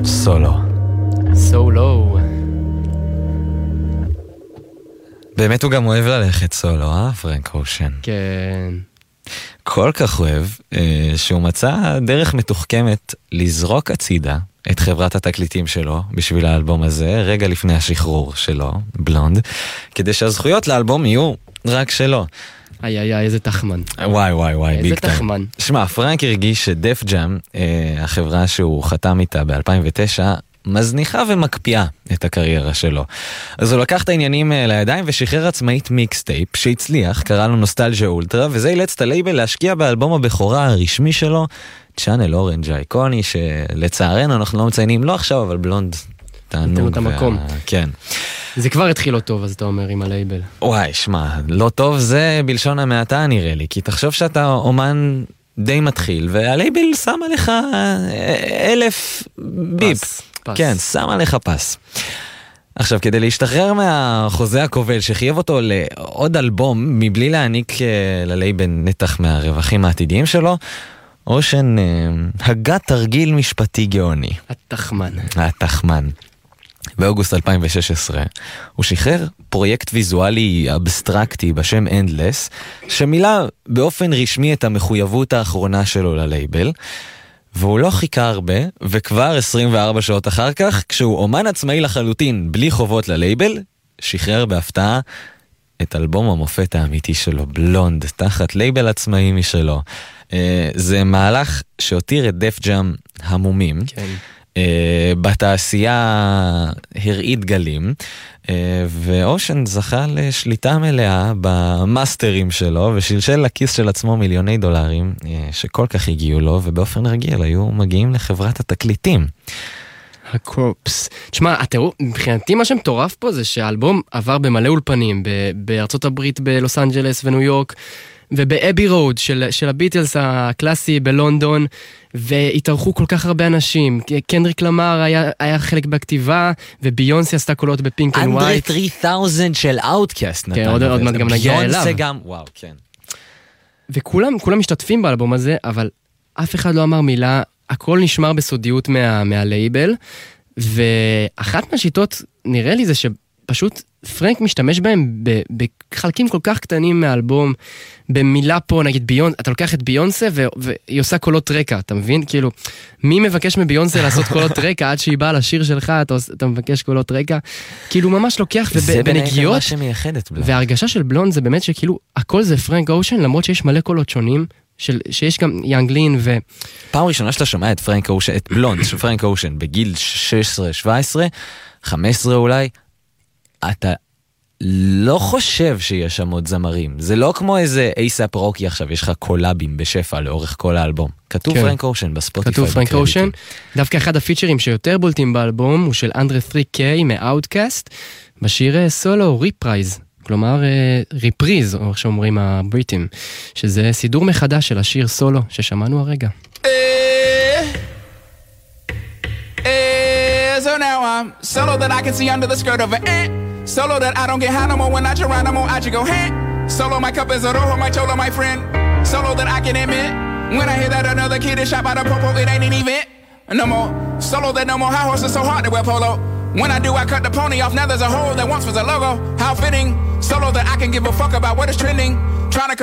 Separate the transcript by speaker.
Speaker 1: סולו.
Speaker 2: סולו.
Speaker 1: באמת הוא גם אוהב ללכת סולו, פרנק אושן?
Speaker 2: כן.
Speaker 1: כל כך אוהב, שהוא מצא דרך מתוחכמת לזרוק הצידה את חברת התקליטים שלו בשביל האלבום הזה, רגע לפני השחרור שלו, בלונד, כדי שהזכויות לאלבום יהיו רק שלו.
Speaker 2: איזה תחמן.
Speaker 1: וואי,
Speaker 2: איזה תחמן.
Speaker 1: שמע, פרנק הרגיש שדף ג'אם, החברה שהוא חתם איתה ב-2009, מזניחה ומקפיאה את הקריירה שלו. אז הוא לקח את העניינים לידיים ושחרר עצמאית מיקסטייפ שהצליח, קרא לו נוסטלג'ה אולטרה, וזה אילץ את הלייבל להשקיע באלבום הבכורה הרשמי שלו, צ'אנל אורנג' האיקוני, שלצערנו אנחנו לא מציינים, לא עכשיו, אבל בלונד תענוג.
Speaker 2: את המקום.
Speaker 1: כן.
Speaker 2: זה כבר התחיל לא טוב, אז אתה אומר, עם הלייבל.
Speaker 1: וואי, שמע, לא טוב זה בלשון המעטה נראה לי, כי תחשוב שאתה אומן די מתחיל, והלייבל שם עליך 1000 ביפ. כן, שם עליך פס. עכשיו, כדי להשתחרר מהחוזה הכובל שחייב אותו לעוד אלבום, מבלי להעניק ללייבל נתח מהרווחים העתידיים שלו, אושן הגה תרגיל משפטי גאוני. התחמן. באוגוסט 2016 הוא שחרר פרויקט ויזואלי אבסטרקטי בשם Endless, שמילא באופן רשמי את המחויבות האחרונה שלו ללייבל, והוא לא חיכה הרבה, וכבר 24 שעות אחר כך, כשהוא אומן עצמאי לחלוטין בלי חובות ללייבל, שחרר בהפתעה את אלבום המופת האמיתי שלו, בלונד, תחת לייבל עצמאי משלו. זה מהלך שהותיר את דף ג'אם המומים. כן. בתעשייה הרעיד גלים, ואושן זכה לשליטה מלאה במאסטרים שלו, ושלשל לכיס של עצמו מיליוני דולרים שכל כך הגיעו לו, ובאופן רגיל היו מגיעים לחברת התקליטים.
Speaker 2: הקורפס. תשמע, מבחינתי מה שמטורף פה זה שהאלבום עבר במלא אולפנים, בארצות הברית, בלוס אנג'לס וניו יורק, ובאבי רוד של הביטלס הקלאסי בלונדון, והתארחו כל כך הרבה אנשים. קנדריק למר היה חלק בכתיבה, וביונסי עשתה קולות בפינק אנד ווייט.
Speaker 1: אנדרי 3000 של אאוטקאסט נתן.
Speaker 2: כן, עוד מעט גם נגיע אליו.
Speaker 1: ביונסי גם, וואו, כן.
Speaker 2: וכולם משתתפים באלבום הזה, אבל אף אחד לא אמר מילה, הכל נשמר בסודיות מהלייבל, ואחת מהשיטות נראה לי זה שפשוט פרנק משתמש בהם בחלקים כל כך קטנים מהאלבום, במילה פה, נגיד ביונסה, אתה לוקח את ביונסה והיא עושה קולות רקע, אתה מבין? כאילו, מי מבקש מביונסה לעשות קולות רקע, עד שהיא באה לשיר שלך, אתה מבקש קולות רקע, כאילו ממש לוקח, ובנגיעות, וההרגשה של בלונד זה באמת שכאילו, הכל זה פרנק אושן, למרות שיש מלא קולות שונים, שיש גם יאנגלין
Speaker 1: פעם ראשונה שאתה שומע את פרנק אושן, את בלונד של פרנק אושן, בגיל 16, 17, 15 אולי, אתה לא חושב שיש שם עוד זמרים. זה לא כמו איזה אייסאפ רוקי עכשיו, יש לך קולאבים בשפע לאורך כל האלבום. כתוב פרנק אושן בספוטיפיי.
Speaker 2: כתוב פרנק אושן. דווקא אחד הפיצ'רים שיותר בולטים באלבום הוא של אנדרה 3K מאוטקאסט, בשיר סולו ריפרייז. כלומר, ריפריז, או איך שאומרים הבריטים, שזה סידור מחדש של השיר סולו ששמענו הרגע.
Speaker 3: So now I'm solo that I can see under the skirt of an ant. Solo that I don't get high no more when I Geronimo, I just go hand. Solo my cup is a rojo, my cholo, my friend. Solo that I can admit. When I hear that another kid is shot by the popo, it ain't an event. No more. Solo that no more high horses so hard to wear polo. When I do, I cut the pony off. Now there's a hole that once was a logo. How fitting. Solo that I can give a fuck about what is trending. Trying to